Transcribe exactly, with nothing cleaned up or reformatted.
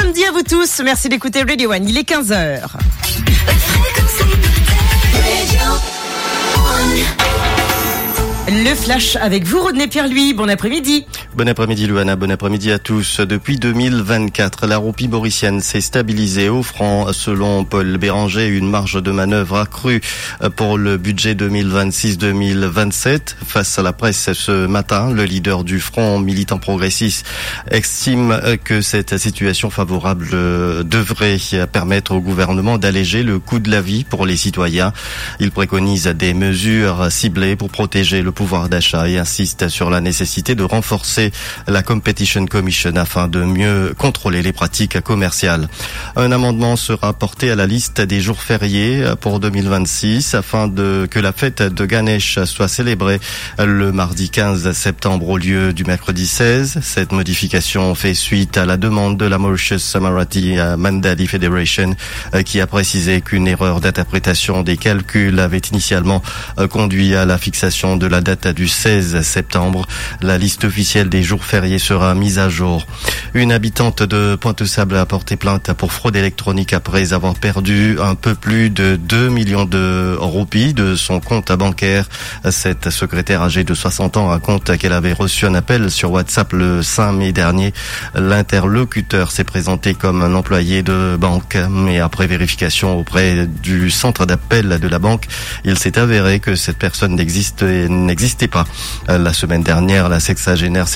samedi à vous tous. Merci d'écouter Radio One. Il est quinze heures. Le flash avec vous, Rodney Pierre-Louis. Bon après-midi. Bon après-midi, Luana. Bon après-midi à tous. Depuis deux mille vingt-quatre, la roupie mauricienne s'est stabilisée au franc. Selon Paul Béranger, une marge de manœuvre accrue pour le budget deux mille vingt-six deux mille vingt-sept. Face à la presse ce matin, le leader du Front militant progressiste estime que cette situation favorable devrait permettre au gouvernement d'alléger le coût de la vie pour les citoyens. Il préconise des mesures ciblées pour protéger le pouvoir d'achat et insiste sur la nécessité de renforcer la Competition Commission afin de mieux contrôler les pratiques commerciales. Un amendement sera porté à la liste des jours fériés pour deux mille vingt-six afin de que la fête de Ganesh soit célébrée le mardi quinze septembre au lieu du mercredi seize. Cette modification fait suite à la demande de la Mauritius Samarati Mandali Federation qui a précisé qu'une erreur d'interprétation des calculs avait initialement conduit à la fixation de la date du seize septembre. La liste officielle des jours fériés sera mise à jour. Une habitante de Pointe-Sable a porté plainte pour fraude électronique après avoir perdu un peu plus de deux millions de roupies de son compte bancaire. Cette secrétaire âgée de soixante ans raconte qu'elle avait reçu un appel sur WhatsApp le cinq mai dernier. L'interlocuteur s'est présenté comme un employé de banque, mais après vérification auprès du centre d'appel de la banque, il s'est avéré que cette personne n'existe n'existait pas. La semaine dernière, la sexagénaire